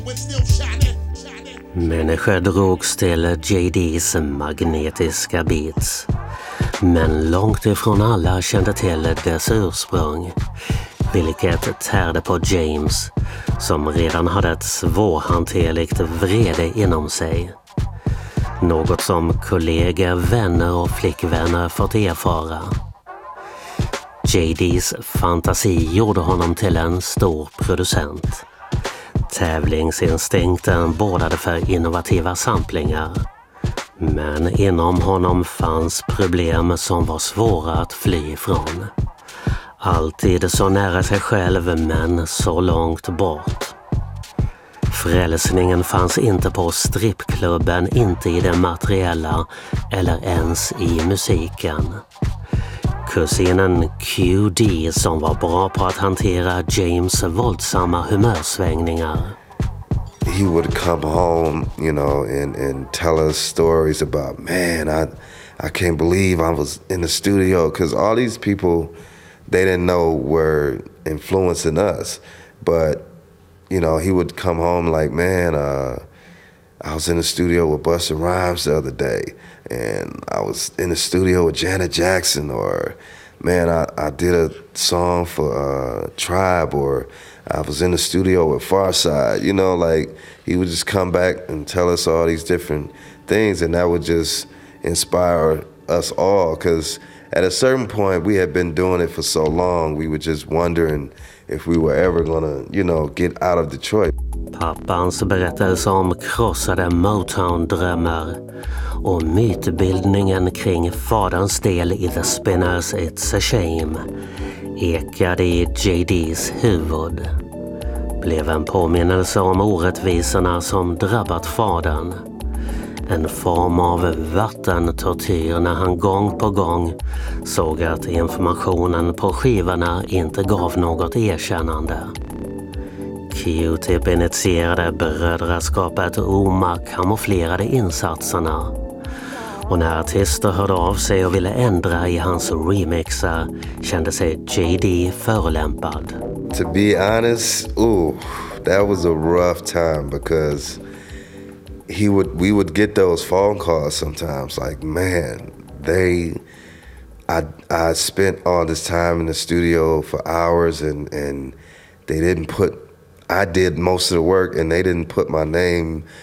Människor drogs till JDs magnetiska beats. Men långt ifrån alla kände till dess ursprung, vilket tärde på James, som redan hade ett svårhanterligt vrede inom sig. Något som kollegor, vänner och flickvänner fått erfara. JDs fantasi gjorde honom till en stor producent. Tävlingsinstinkten bådade för innovativa samplingar. Men inom honom fanns problem som var svåra att fly ifrån. Alltid så nära sig själv men så långt bort. Frälsningen fanns inte på strippklubben, inte i det materiella eller ens i musiken. Kusinen QD som var bra på att hantera James våldsamma humörsvängningar. He would come home, you know, and tell us stories about, man, I can't believe I was in the studio, because all these people, they didn't know were influencing us. But, you know, he would come home like, man, I was in the studio with Busta Rhymes the other day, and I was in the studio with Janet Jackson, or, man, I did a song for Tribe, or I was in the studio with Farside. You know, like, he would just come back and tell us all these different things, and that would just inspire us all, because at a certain point, we had been doing it for so long, we were just wondering if we were ever gonna, you know, get out of Detroit. Pappans berättelse om krossade Motown-drömmar och mytbildningen kring faderns del i The Spinners It's a Shame ekade i JDs huvud. Blev en påminnelse om orättvisorna som drabbat fadern. En form av vattentortyr när han gång på gång såg att informationen på skivorna inte gav något erkännande. Q-Tip initierade brödraskapet Oma kamouflerade insatserna. Och när artister hörde av sig och ville ändra i hans remixar kände sig JD förolämpad. To be honest, that was a rough time, because we would get those phone calls sometimes like, man, I spent all this time in the studio for hours and they didn't put, I did most of the work and they didn't put my name